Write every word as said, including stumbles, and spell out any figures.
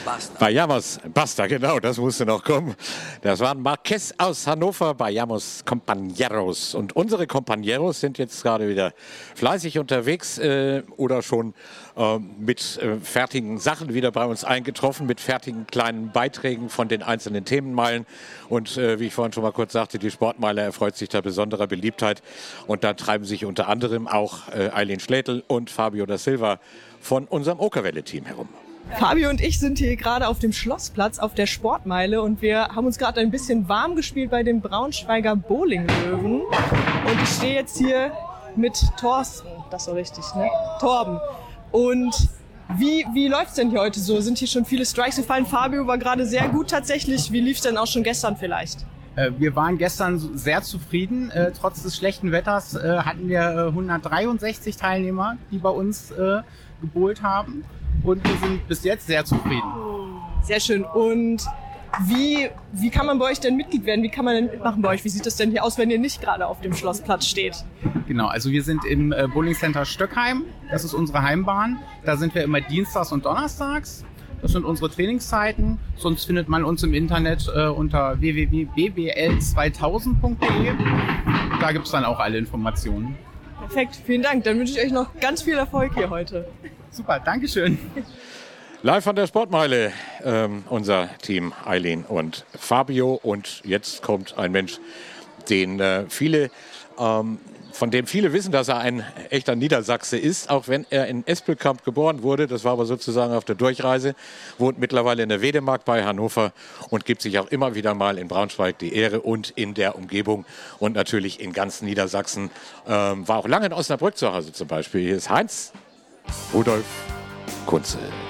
Basta. Vayamos, basta, genau, das musste noch kommen. Das waren Marquez aus Hannover, Vayamos Compañeros. Und unsere Compañeros sind jetzt gerade wieder fleißig unterwegs äh, oder schon äh, mit äh, fertigen Sachen wieder bei uns eingetroffen, mit fertigen kleinen Beiträgen von den einzelnen Themenmeilen. Und äh, wie ich vorhin schon mal kurz sagte, die Sportmeile erfreut sich da besonderer Beliebtheit. Und da treiben sich unter anderem auch äh, Eileen Schlätel und Fabio da Silva von unserem Okerwelle-Team herum. Fabio und ich sind hier gerade auf dem Schlossplatz auf der Sportmeile und wir haben uns gerade ein bisschen warm gespielt bei den Braunschweiger Bowlinglöwen. Und ich stehe jetzt hier mit Thorsten, das ist so richtig, ne? Torben. Und wie, wie läuft's denn hier heute so? Sind hier schon viele Strikes gefallen? Fabio war gerade sehr gut tatsächlich. Wie lief's denn auch schon gestern vielleicht? Wir waren gestern sehr zufrieden. Äh, trotz des schlechten Wetters äh, hatten wir hundertdreiundsechzig Teilnehmer, die bei uns äh, gebowlt haben. Und wir sind bis jetzt sehr zufrieden. Sehr schön. Und wie, wie kann man bei euch denn Mitglied werden? Wie kann man denn mitmachen bei euch? Wie sieht das denn hier aus, wenn ihr nicht gerade auf dem Schlossplatz steht? Genau, also wir sind im äh, Bowling Center Stöckheim. Das ist unsere Heimbahn. Da sind wir immer dienstags und donnerstags. Das sind unsere Trainingszeiten. Sonst findet man uns im Internet äh, unter w w w punkt b b l zweitausend punkt d e. Da gibt es dann auch alle Informationen. Perfekt, vielen Dank. Dann wünsche ich euch noch ganz viel Erfolg hier heute. Super, Dankeschön. Live von der Sportmeile, ähm, unser Team Eileen und Fabio. Und jetzt kommt ein Mensch, den äh, viele... Ähm, von dem viele wissen, dass er ein echter Niedersachse ist, auch wenn er in Espelkamp geboren wurde. Das war aber sozusagen auf der Durchreise, wohnt mittlerweile in der Wedemark bei Hannover und gibt sich auch immer wieder mal in Braunschweig die Ehre und in der Umgebung und natürlich in ganz Niedersachsen. Ähm, war auch lange in Osnabrück zu Hause zum Beispiel. Hier ist Heinz Rudolf Kunze.